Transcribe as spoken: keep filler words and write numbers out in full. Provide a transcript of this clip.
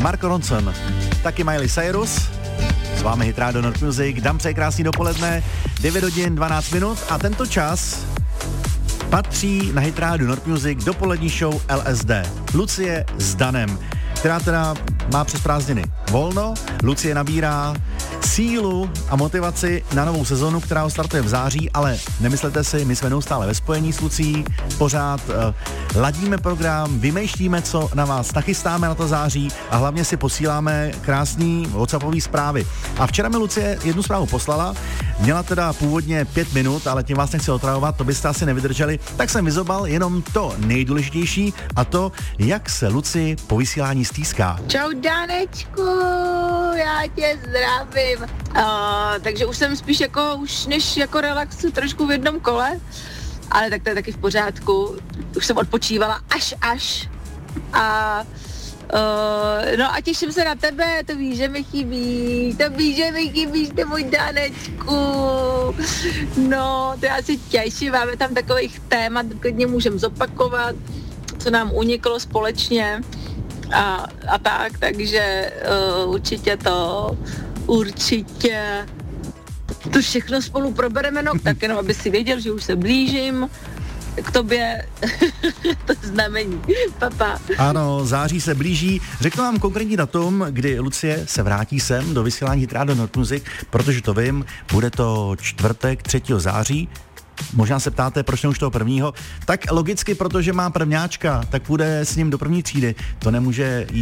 Mark Ronson, taky Miley Cyrus. S vámi Hit Radio Nord Music, dám přeji krásný dopoledne, devět hodin dvanáct minut a tento čas patří na Hit Radio Nord Music dopolední show L S D. Lucie s Danem, která teda má přes prázdniny volno. Lucie nabírá sílu a motivaci na novou sezonu, která startuje v září, ale nemyslete si, my jsme neustále ve spojení s Lucí, pořád uh, ladíme program, vymýšlíme, co na vás nachystáme na to září a hlavně si posíláme krásný WhatsAppové zprávy. A včera mi Lucie jednu zprávu poslala, měla teda původně pět minut, ale tím vás nechci otravovat, to byste asi nevydrželi, tak jsem vyzobal jenom to nejdůležitější a to, jak se Luci po vysílání stýská. Čau Danečku, já tě zdravím. Uh, takže už jsem spíš jako, už než jako relaxu trošku v jednom kole, ale tak to je taky v pořádku. Už jsem odpočívala až až. A uh, no a těším se na tebe, to víš, že mi chybí, to víš, že mi chybíš, ty můj Danečku. No, to já si těším, máme tam takových témat, klidně můžeme zopakovat, co nám uniklo společně. A, a tak, takže uh, určitě to, určitě to všechno spolu probereme, no, tak jenom, aby si věděl, že už se blížím k tobě, to znamení, papa. Ano, září se blíží, řeknu vám konkrétní datum, kdy Lucie se vrátí sem do vysílání Hit Radio Nord Music, protože to vím, bude to čtvrtek třetího září. Možná se ptáte, proč ne už toho prvního? Tak logicky, protože má prvňáčka, tak půjde s ním do první třídy. To nemůže jít